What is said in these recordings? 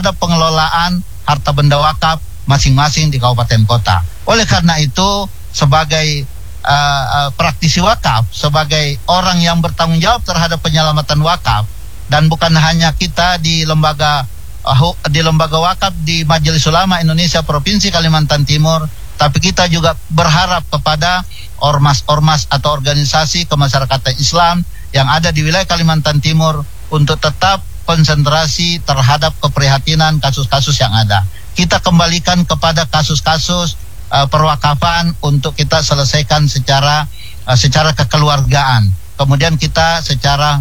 terhadap pengelolaan harta benda wakaf masing-masing di kabupaten kota. Oleh karena itu, sebagai praktisi wakaf, sebagai orang yang bertanggung jawab terhadap penyelamatan wakaf, dan bukan hanya kita di lembaga wakaf di Majelis Ulama Indonesia Provinsi Kalimantan Timur, tapi kita juga berharap kepada ormas-ormas atau organisasi kemasyarakatan Islam yang ada di wilayah Kalimantan Timur untuk tetap konsentrasi terhadap keprihatinan kasus-kasus yang ada. Kita kembalikan kepada kasus-kasus perwakafan untuk kita selesaikan secara kekeluargaan. Kemudian kita secara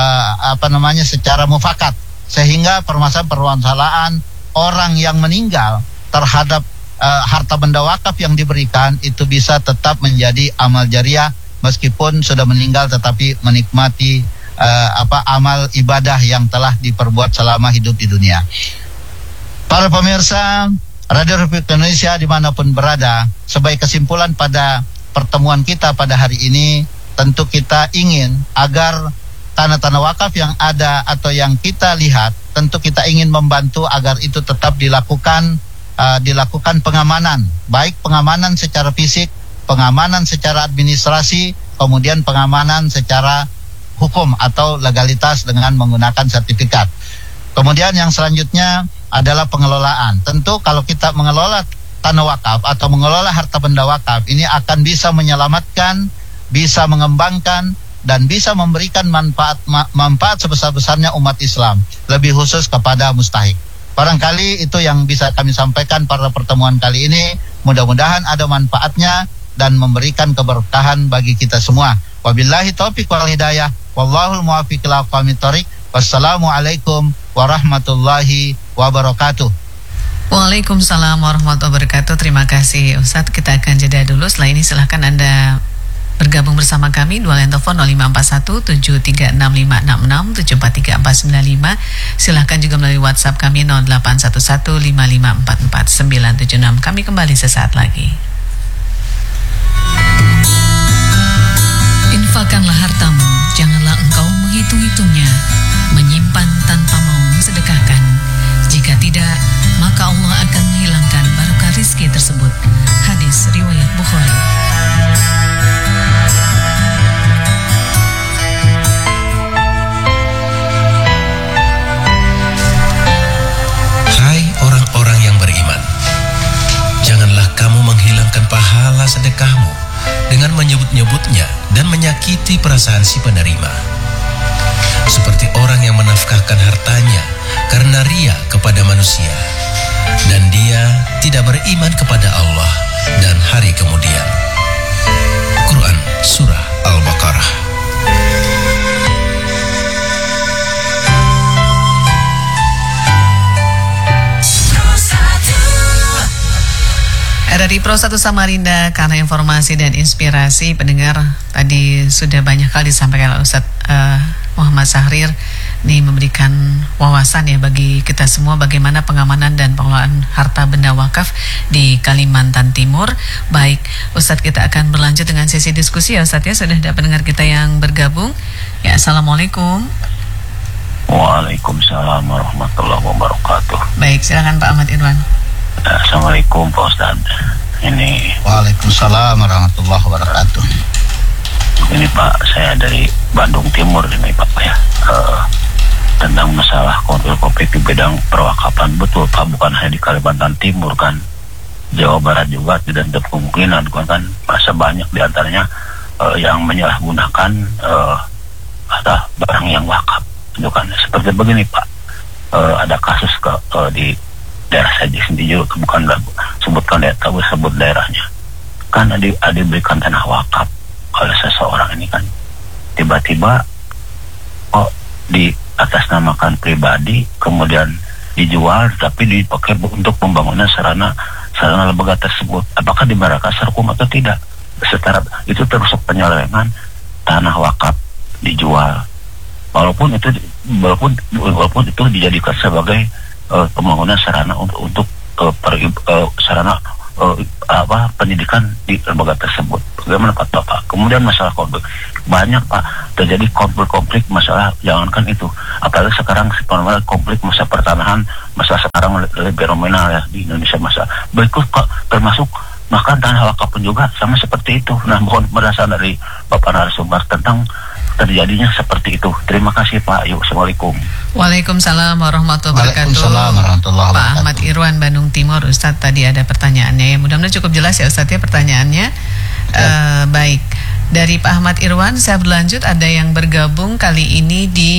secara mufakat, sehingga permasalahan orang yang meninggal terhadap harta benda wakaf yang diberikan itu bisa tetap menjadi amal jariah meskipun sudah meninggal, tetapi menikmati amal ibadah yang telah diperbuat selama hidup di dunia. Para pemirsa Radio Republik Indonesia dimanapun berada, sebagai kesimpulan pada pertemuan kita pada hari ini, tentu kita ingin agar tanah-tanah wakaf yang ada atau yang kita lihat, tentu kita ingin membantu agar itu tetap dilakukan pengamanan, baik pengamanan secara fisik, pengamanan secara administrasi, kemudian pengamanan secara hukum atau legalitas dengan menggunakan sertifikat. Kemudian yang selanjutnya adalah pengelolaan. Tentu kalau kita mengelola tanah wakaf atau mengelola harta benda wakaf, ini akan bisa menyelamatkan, bisa mengembangkan, dan bisa memberikan manfaat sebesar-besarnya umat Islam, lebih khusus kepada mustahik. Barangkali itu yang bisa kami sampaikan pada pertemuan kali ini. Mudah-mudahan ada manfaatnya dan memberikan keberkahan bagi kita semua. Wabillahi taufiq wal hidayah, wallahul muwaffiq ila aqwamit thoriq. Wassalamualaikum warahmatullahi wabarakatuh. Waalaikumsalam warahmatullahi wabarakatuh. Terima kasih Ustadz. Kita akan jeda dulu. Setelah ini silahkan Anda bergabung bersama kami. Dua line telepon 0541-736566-743495. Silahkan juga melalui WhatsApp kami 0811-5544-976. Kami kembali sesaat lagi. Infakkanlah hartamu, janganlah engkau menghitung-hitungnya. Menyimpan tanpa mau sedekahkan. Jika tidak, maka Allah akan menghilangkan barokah rizki tersebut. Hadis riwayat Bukhari. Hai orang-orang yang beriman, janganlah kamu menghilangkan pahala sedekahmu dengan menyebut-nyebutnya dan menyakiti perasaan si penerima. Seperti orang yang menafkahkan hartanya karena ria kepada manusia, dan dia tidak beriman kepada Allah dan hari kemudian. Quran Surah Al-Baqarah. RRI Pro 1 Samarinda, karena informasi dan inspirasi pendengar tadi sudah banyak kali disampaikan oleh Ustadz Muhammad Sahrir. Ini memberikan wawasan ya bagi kita semua bagaimana pengamanan dan pengelolaan harta benda wakaf di Kalimantan Timur. Baik, Ustadz, kita akan berlanjut dengan sesi diskusi ya Ustadz ya. Sudah ada pendengar kita yang bergabung. Ya, Assalamualaikum. Waalaikumsalam warahmatullahi wabarakatuh. Baik, silakan Pak Ahmad Irwan. Assalamualaikum Pak Ustadz. Ini Waalaikumsalam warahmatullahi wabarakatuh. Ini Pak, saya dari Bandung Timur ini Pak ya. Tentang masalah konflik di bidang perwakafan, betul Pak, bukan hanya di Kalimantan Timur kan, Jawa Barat juga tidak ada kemungkinan kan masa banyak diantaranya yang menyalahgunakan barang yang wakaf itu kan. Seperti begini Pak, ada kasus di daerah saya sendiri juga, bukan sebutkan ya, tahu sebut daerahnya kan, diberikan tanah wakaf oleh seseorang ini kan, tiba-tiba di atas namakan pribadi, kemudian dijual tapi dipakai untuk pembangunan sarana lembaga tersebut. Apakah di Makassar hukum atau tidak? Secara itu termasuk penyelewengan tanah wakaf dijual, walaupun itu dijadikan sebagai pembangunan sarana untuk sarana pendidikan di lembaga tersebut. Bagaimana Pak Bapak? Kemudian masalah konflik, banyak Pak terjadi konflik masalah, jangankan itu, apalagi sekarang sebenarnya konflik masa pertanahan, masalah sekarang lebih fenomenal ya di Indonesia, masa berikut Pak, termasuk bahkan tanah wakaf pun juga sama seperti itu. Nah, mohon berdasar dari Bapak narasumber tentang terjadinya seperti itu. Terima kasih Pak. Yuk, Assalamualaikum. Waalaikumsalam warahmatullahi wabarakatuh. Waalaikumsalam warahmatullahi Pak wabarakatuh. Ahmad Irwan, Bandung Timur. Ustadz, tadi ada pertanyaannya ya. Mudah-mudahan cukup jelas ya Ustadz ya pertanyaannya. Baik. Dari Pak Ahmad Irwan, saya berlanjut, ada yang bergabung kali ini di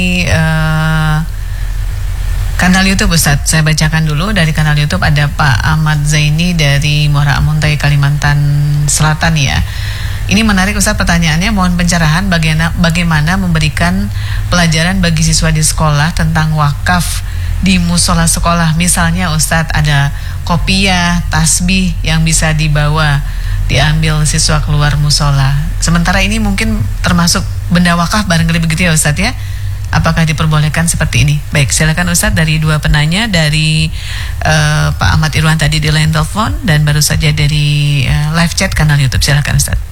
kanal YouTube Ustadz. Saya bacakan dulu dari kanal YouTube, ada Pak Ahmad Zaini dari Muara Amuntai, Kalimantan Selatan ya. Ini menarik Ustadz pertanyaannya, mohon pencerahan bagaimana memberikan pelajaran bagi siswa di sekolah tentang wakaf di musola sekolah. Misalnya Ustadz ada kopiah, tasbih yang bisa dibawa, diambil siswa keluar musola. Sementara ini mungkin termasuk benda wakaf barangkali begitu ya Ustadz ya. Apakah diperbolehkan seperti ini? Baik, silakan Ustadz dari dua penanya, dari Pak Ahmad Irwan tadi di line telepon dan baru saja dari live chat kanal YouTube. Silakan Ustadz.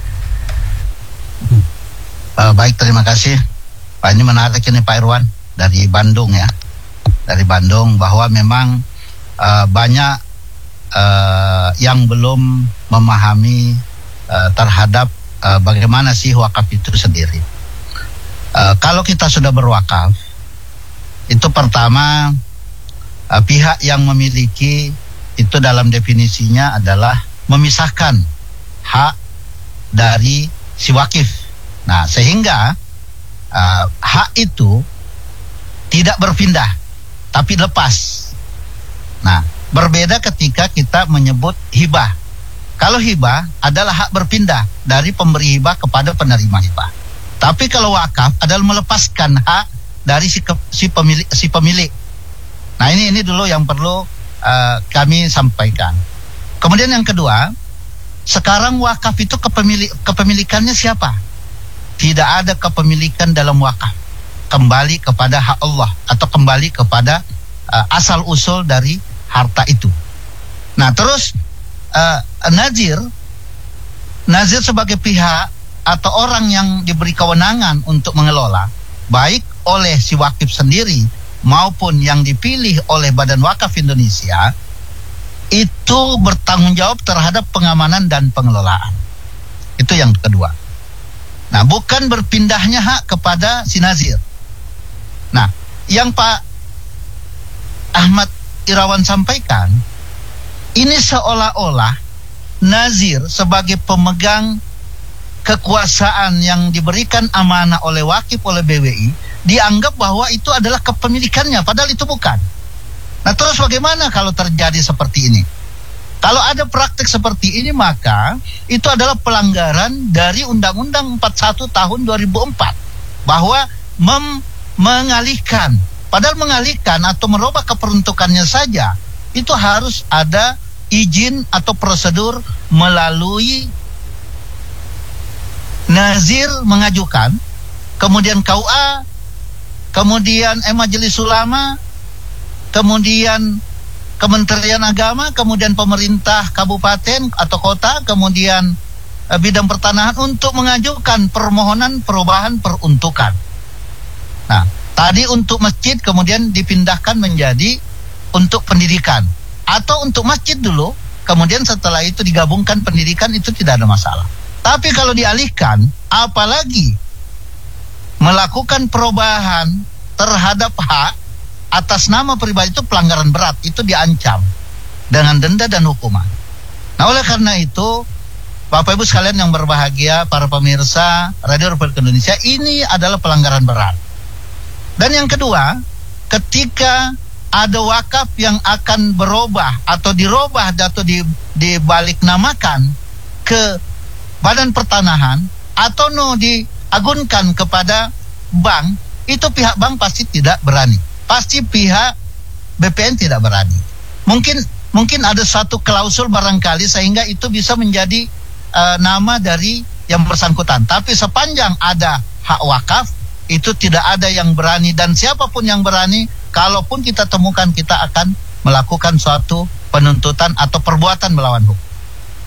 Baik, terima kasih Pak. Ini menarik ini Pak Irwan dari Bandung ya, dari Bandung, bahwa memang banyak yang belum memahami terhadap bagaimana sih wakaf itu sendiri. Kalau kita sudah berwakaf, itu pertama pihak yang memiliki itu dalam definisinya adalah memisahkan hak dari si wakif. Nah, sehingga hak itu tidak berpindah, tapi lepas. Nah, berbeda ketika kita menyebut hibah. Kalau hibah adalah hak berpindah dari pemberi hibah kepada penerima hibah. Tapi kalau wakaf adalah melepaskan hak dari si pemilik. Nah, ini dulu yang perlu kami sampaikan. Kemudian yang kedua, sekarang wakaf itu kepemilikannya siapa? Tidak ada kepemilikan dalam wakaf. Kembali kepada hak Allah atau kembali kepada asal usul dari harta itu. Nah, terus nazir sebagai pihak atau orang yang diberi kewenangan untuk mengelola, baik oleh si wakif sendiri maupun yang dipilih oleh Badan Wakaf Indonesia, itu bertanggung jawab terhadap pengamanan dan pengelolaan. Itu yang kedua. Nah, bukan berpindahnya hak kepada si nazir. Nah, yang Pak Ahmad Irawan sampaikan, ini seolah-olah nazir sebagai pemegang kekuasaan yang diberikan amanah oleh wakif, oleh BWI, dianggap bahwa itu adalah kepemilikannya, padahal itu bukan. Nah, terus bagaimana kalau terjadi seperti ini? Kalau ada praktik seperti ini, maka itu adalah pelanggaran dari Undang-Undang 41 tahun 2004, bahwa mengalihkan, padahal mengalihkan atau merubah keperuntukannya saja, itu harus ada izin atau prosedur melalui nazir mengajukan, kemudian KUA, kemudian Majelis Ulama, kemudian Kementerian Agama, kemudian pemerintah kabupaten atau kota, kemudian bidang pertanahan untuk mengajukan permohonan perubahan peruntukan. Nah, tadi untuk masjid kemudian dipindahkan menjadi untuk pendidikan, atau untuk masjid dulu, kemudian setelah itu digabungkan pendidikan, itu tidak ada masalah. Tapi kalau dialihkan, apalagi melakukan perubahan terhadap hak atas nama pribadi, itu pelanggaran berat, itu diancam dengan denda dan hukuman. Nah, oleh karena itu, Bapak Ibu sekalian yang berbahagia, para pemirsa Radio Republik Indonesia, ini adalah pelanggaran berat. Dan yang kedua, ketika ada wakaf yang akan berubah atau dirubah atau dibalik namakan ke Badan Pertanahan atau diagunkan kepada bank, itu pihak bank pasti tidak berani. Pasti pihak BPN tidak berani. Mungkin ada satu klausul barangkali sehingga itu bisa menjadi nama dari yang bersangkutan. Tapi sepanjang ada hak wakaf, itu tidak ada yang berani, dan siapapun yang berani, kalaupun kita temukan, kita akan melakukan suatu penuntutan atau perbuatan melawan hukum.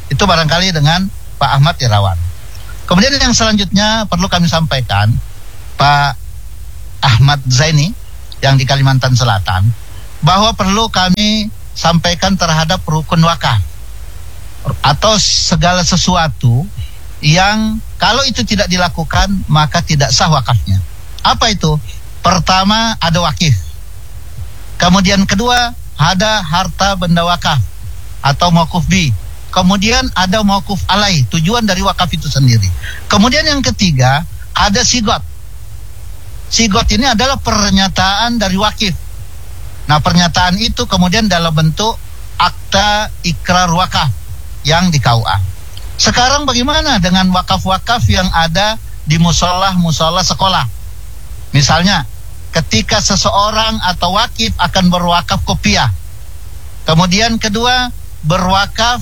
Itu barangkali dengan Pak Ahmad Irawan. Kemudian yang selanjutnya perlu kami sampaikan, Pak Ahmad Zaini yang di Kalimantan Selatan, bahwa perlu kami sampaikan terhadap rukun wakaf atau segala sesuatu yang kalau itu tidak dilakukan maka tidak sah wakafnya. Apa itu? Pertama, ada wakif. Kemudian kedua, ada harta benda wakaf atau mauquf bi. Kemudian ada mauquf alai, tujuan dari wakaf itu sendiri. Kemudian yang ketiga, ada sigot. Sigot ini adalah pernyataan dari wakif. Nah, pernyataan itu kemudian dalam bentuk akta ikrar wakaf yang di KUA. Sekarang bagaimana dengan wakaf-wakaf yang ada di musola sekolah? Misalnya, ketika seseorang atau wakif akan berwakaf kopiah, kemudian kedua berwakaf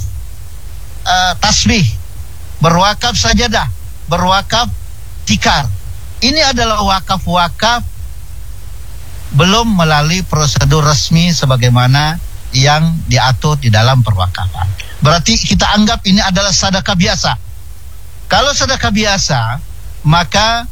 tasbih, berwakaf sajadah, berwakaf tikar. Ini adalah wakaf-wakaf belum melalui prosedur resmi sebagaimana yang diatur di dalam perwakafan. Berarti kita anggap ini adalah sedekah biasa. Kalau sedekah biasa, maka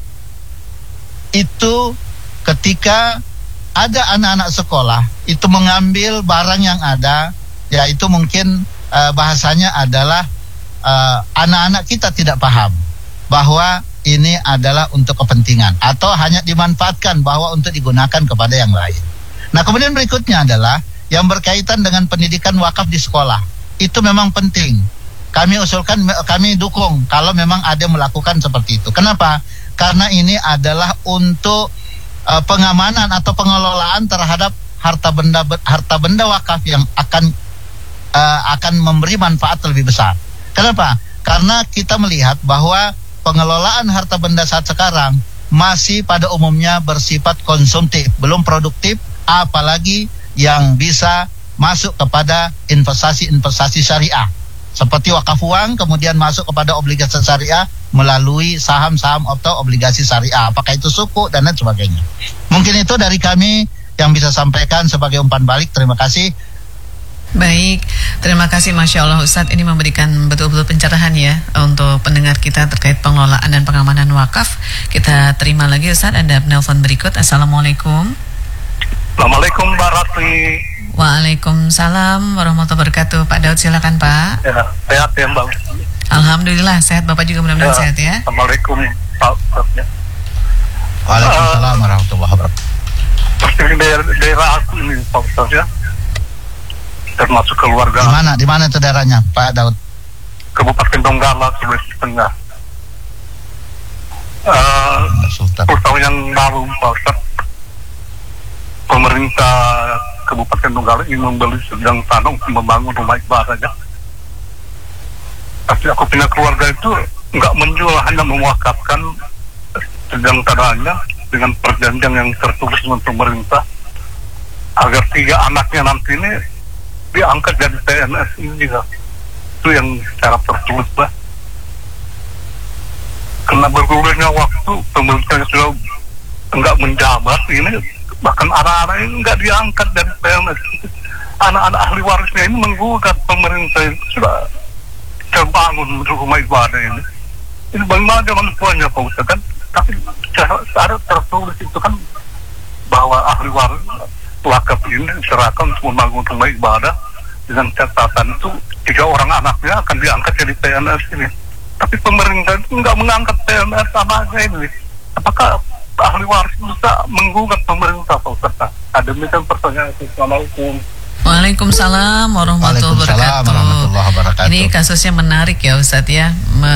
itu ketika ada anak-anak sekolah itu mengambil barang yang ada, yaitu mungkin bahasanya adalah anak-anak kita tidak paham bahwa ini adalah untuk kepentingan atau hanya dimanfaatkan bahwa untuk digunakan kepada yang lain. Nah, kemudian berikutnya adalah yang berkaitan dengan pendidikan wakaf di sekolah. Itu memang penting. Kami usulkan, kami dukung kalau memang ada yang melakukan seperti itu. Kenapa? Karena ini adalah untuk pengamanan atau pengelolaan terhadap harta benda wakaf yang akan memberi manfaat lebih besar. Kenapa? Karena kita melihat bahwa pengelolaan harta benda saat sekarang masih pada umumnya bersifat konsumtif, belum produktif, apalagi yang bisa masuk kepada investasi syariah seperti wakaf uang, kemudian masuk kepada obligasi syariah melalui saham-saham atau obligasi syariah, apakah itu suku dan lain sebagainya. Mungkin itu dari kami yang bisa sampaikan sebagai umpan balik. Terima kasih. Baik, terima kasih, Masya Allah Ustadz, ini memberikan betul-betul pencerahan ya untuk pendengar kita terkait pengelolaan dan pengamanan wakaf. Kita terima lagi Ustadz, ada penelpon berikut. Assalamualaikum. Assalamualaikum warahmatullahi. Waalaikumsalam warahmatullahi wabarakatuh. Pak Daud, silakan Pak. Ya, sehat ya Mbak. Alhamdulillah sehat, Bapak juga mudah-mudahan sehat ya. Assalamualaikum Pak Ustadz ya. Waalaikumsalam warahmatullahi wabarakatuh. Pasti daerah aku ini Pak Ustadz ya, termasuk keluarga. Di mana itu daerahnya, Pak Daud? Kabupaten Donggala, Sulawesi Tengah. Tahun yang lalu Pak Ustadz, pemerintah Kabupaten Donggala ini membeli sedang tanah untuk membangun rumah ibadahnya. Tapi aku punya keluarga itu nggak menjual, hanya mewakafkan sedang tanahnya dengan perjanjian yang tertulis dengan pemerintah agar 3 anaknya nanti ini diangkat jadi PNS ini juga. Itu yang secara tertulis lah. Karena bergulirnya waktu pemerintahnya sudah enggak menjabat ini, bahkan anak-anak ini enggak diangkat dari PNS. Anak-anak ahli warisnya ini menggugat pemerintah itu sudah terbangun rumah ibadah ini. Ini bagaimana manfaatnya Pak Ustaz kan? Tapi secara tertulis itu kan bahwa ahli waris wakaf ini diserahkan untuk membangun rumah ibadah dengan catatan itu 3 orang anaknya akan diangkat jadi PNS ini. Tapi pemerintah itu nggak mengangkat PNS anaknya ini. Apakah ahli waris bisa menggugat pemerintah Pak Ustaz? Ada demikian pertanyaan. Assalamualaikum. Waalaikumsalam warahmatullahi wabarakatuh. Ini kasusnya menarik ya Ustadz ya.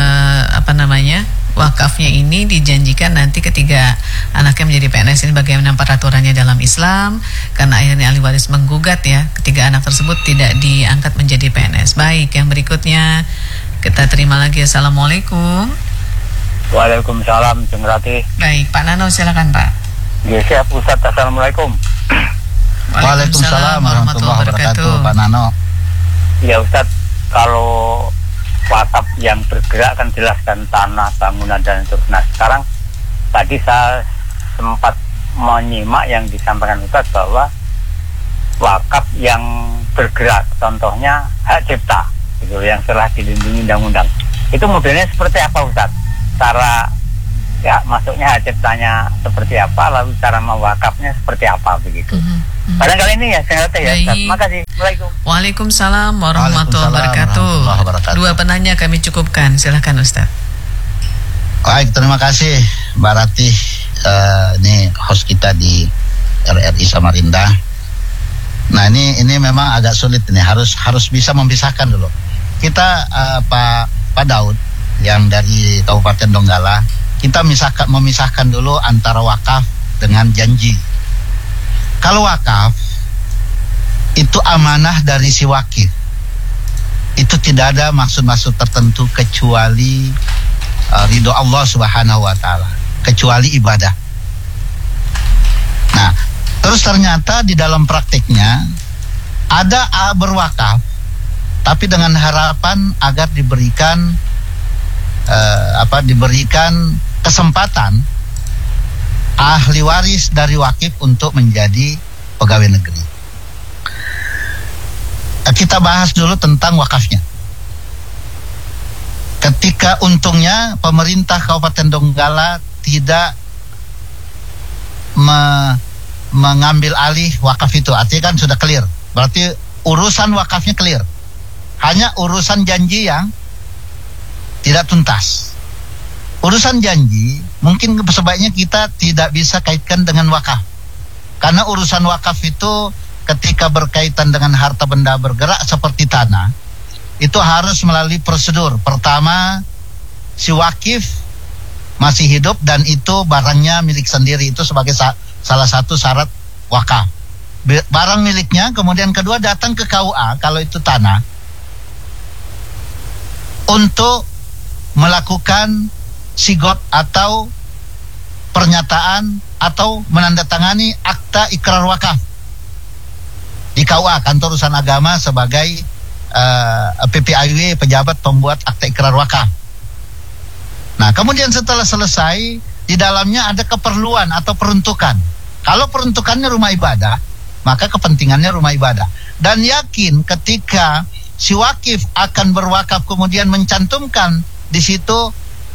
Wakafnya ini dijanjikan nanti ketiga anaknya menjadi PNS, ini bagaimana peraturannya dalam Islam, karena akhirnya ahli waris menggugat ya, ketiga anak tersebut tidak diangkat menjadi PNS. Baik, yang berikutnya kita terima lagi. Assalamualaikum. Waalaikumsalam, Cenggrati. Baik, Pak Nano silakan Pak. Siap Ustadz, Assalamualaikum. Waalaikumsalam warahmatullahi wabarakatuh. Pak Nano. Ya Ustadz, kalau wakaf yang bergerak kan jelaskan tanah, bangunan dan itu. Nah sekarang tadi saya sempat menyimak yang disampaikan Ustadz bahwa wakaf yang bergerak, contohnya hak cipta. gitu, yang telah dilindungi undang-undang. Itu modelnya seperti apa Ustaz? Cara ya masuknya hajatnya seperti apa, lalu cara mewakafnya seperti apa begitu. Barangkali ini ya saya ngerti ya Ustaz. Terima kasih. Assalamualaikum. Waalaikumsalam warahmatullahi wabarakatuh. Dua penanya kami cukupkan, silahkan Ustaz. Baik, terima kasih Mbak Ratih. Ini host kita di RRI Samarinda. Nah ini memang agak sulit ini, harus bisa memisahkan dulu. Kita Pak Daud yang dari Kabupaten Donggala, kita memisahkan dulu antara wakaf dengan janji. Kalau wakaf itu amanah dari si wakif, itu tidak ada maksud-maksud tertentu kecuali ridho Allah Subhanahu wa Ta'ala, kecuali ibadah. Nah, terus ternyata di dalam praktiknya ada berwakaf, tapi dengan harapan agar diberikan kesempatan ahli waris dari wakif untuk menjadi pegawai negeri. Kita bahas dulu tentang wakafnya. Ketika untungnya pemerintah Kabupaten Donggala tidak mengambil alih wakaf itu, artinya kan sudah clear. Berarti urusan wakafnya clear. Hanya urusan janji yang tidak tuntas. Urusan janji mungkin sebaiknya kita tidak bisa kaitkan dengan wakaf. Karena urusan wakaf itu ketika berkaitan dengan harta benda bergerak seperti tanah, itu harus melalui prosedur. Pertama, si wakif masih hidup dan itu barangnya milik sendiri, itu sebagai salah satu syarat wakaf. Barang miliknya, kemudian kedua datang ke KUA kalau itu tanah untuk melakukan sigot atau pernyataan atau menandatangani akta ikrar wakaf di KUA, Kantor Urusan Agama, sebagai PPIW, pejabat pembuat akta ikrar wakaf. Nah, kemudian setelah selesai, di dalamnya ada keperluan atau peruntukan. Kalau peruntukannya rumah ibadah, maka kepentingannya rumah ibadah. Dan yakin ketika si wakif akan berwakaf kemudian mencantumkan di situ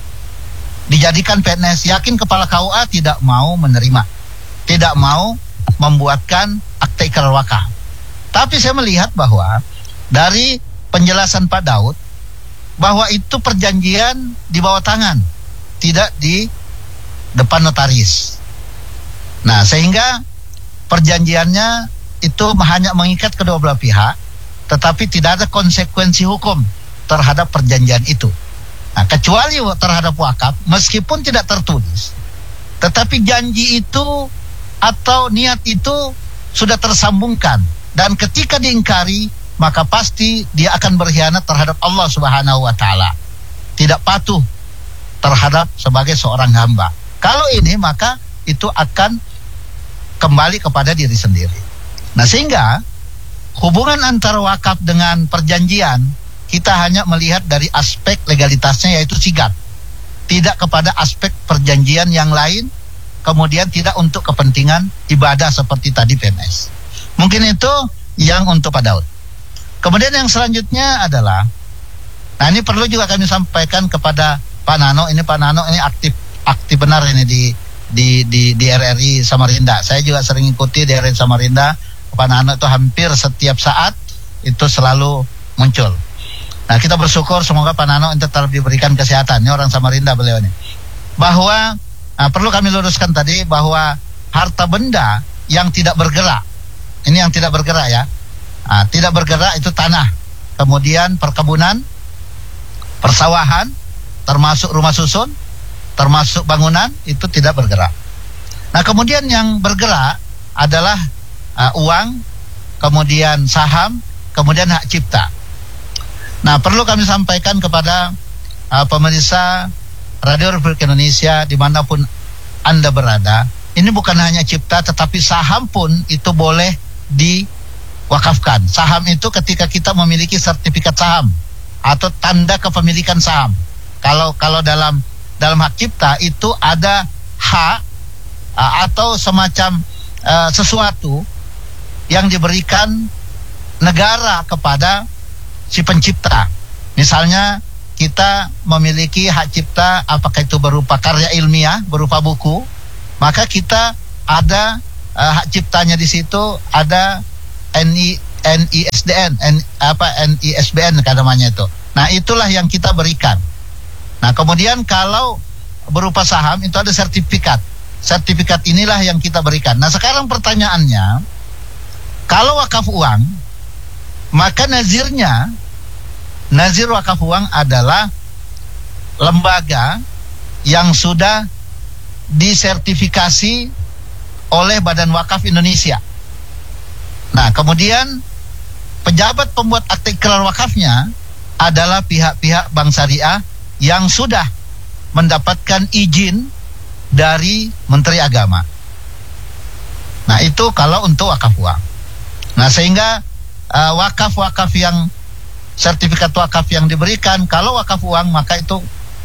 dijadikan PNS, yakin kepala KUA tidak mau menerima, tidak mau membuatkan akta ikrar wakaf. Tapi saya melihat bahwa dari penjelasan Pak Daud bahwa itu perjanjian di bawah tangan, tidak di depan notaris. Nah, sehingga perjanjiannya itu hanya mengikat kedua belah pihak, tetapi tidak ada konsekuensi hukum terhadap perjanjian itu. Nah, kecuali terhadap wakaf, meskipun tidak tertulis, tetapi janji itu atau niat itu sudah tersambungkan, dan ketika diingkari maka pasti dia akan berkhianat terhadap Allah Subhanahu wa Ta'ala, tidak patuh terhadap sebagai seorang hamba. Kalau ini maka itu akan kembali kepada diri sendiri. Nah, sehingga hubungan antara wakaf dengan perjanjian kita hanya melihat dari aspek legalitasnya, yaitu sigat, tidak kepada aspek perjanjian yang lain, kemudian tidak untuk kepentingan ibadah seperti tadi PNS. Mungkin itu yang untuk Pak Daud. Kemudian yang selanjutnya adalah, nah ini perlu juga kami sampaikan kepada Pak Nano. Ini Pak Nano ini aktif benar ini di RRI Samarinda. Saya juga sering ikuti di RRI Samarinda. Pak Nano itu hampir setiap saat itu selalu muncul. Nah, kita bersyukur semoga Pak Nano tetap diberikan kesehatan. Ini orang Samarinda beliau ini. Bahwa perlu kami luruskan tadi bahwa harta benda yang tidak bergerak, ini yang tidak bergerak ya. Tidak bergerak itu tanah, kemudian perkebunan, persawahan, termasuk rumah susun, termasuk bangunan, itu tidak bergerak. Nah, kemudian yang bergerak adalah uang, kemudian saham, kemudian hak cipta. Nah, perlu kami sampaikan kepada pemirsa Radio Republik Indonesia dimanapun Anda berada, ini bukan hanya cipta, tetapi saham pun itu boleh diwakafkan. Saham itu ketika kita memiliki sertifikat saham atau tanda kepemilikan saham. Kalau dalam hak cipta itu ada hak atau semacam sesuatu yang diberikan negara kepada si pencipta. Misalnya kita memiliki hak cipta, apakah itu berupa karya ilmiah, berupa buku, maka kita ada hak ciptanya di situ, ada NISBN namanya itu. Nah, itulah yang kita berikan. Nah, kemudian kalau berupa saham itu ada sertifikat. Sertifikat inilah yang kita berikan. Nah, sekarang pertanyaannya, kalau wakaf uang, maka nazir wakaf uang adalah lembaga yang sudah disertifikasi oleh Badan Wakaf Indonesia. Nah, kemudian pejabat pembuat akte ikrar wakafnya adalah pihak-pihak bank syariah yang sudah mendapatkan izin dari Menteri Agama. Nah, itu kalau untuk wakaf uang. Nah, sehingga wakaf-wakaf yang sertifikat wakaf yang diberikan, kalau wakaf uang maka itu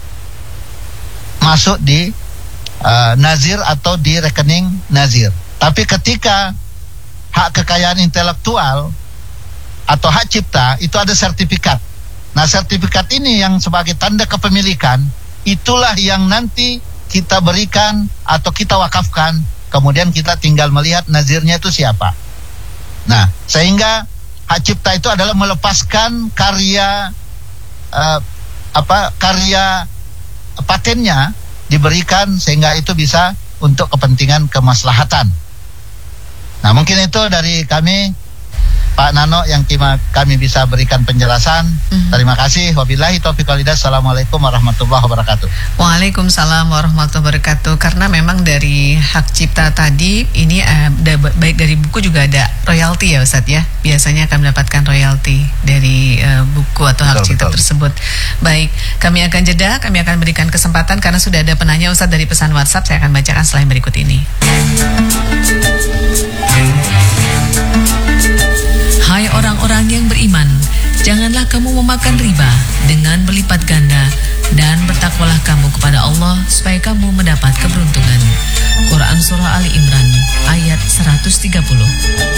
masuk di nazir atau di rekening nazir. Tapi ketika hak kekayaan intelektual atau hak cipta itu ada sertifikat. Nah, sertifikat ini yang sebagai tanda kepemilikan, itulah yang nanti kita berikan atau kita wakafkan, kemudian kita tinggal melihat nazirnya itu siapa. Nah, sehingga hak cipta itu adalah melepaskan karya karya patennya diberikan sehingga itu bisa untuk kepentingan kemaslahatan. Nah, mungkin itu dari kami, Pak Nano, yang kami bisa berikan penjelasan. Terima kasih. Wabillahi taufiq wal hidayah. Assalamualaikum warahmatullahi wabarakatuh. Waalaikumsalam warahmatullahi wabarakatuh. Karena memang dari hak cipta tadi ini baik dari buku juga ada royalti ya Ustadz ya. Biasanya akan mendapatkan royalti dari buku atau hak cipta tersebut. Baik, kami akan jeda, kami akan berikan kesempatan karena sudah ada penanya Ustadz dari pesan WhatsApp. Saya akan bacakan selain berikut ini. Hai orang-orang yang beriman, janganlah kamu memakan riba dengan berlipat ganda, dan bertakwalah kamu kepada Allah supaya kamu mendapat keberuntungan. Quran Surah Ali Imran ayat 130.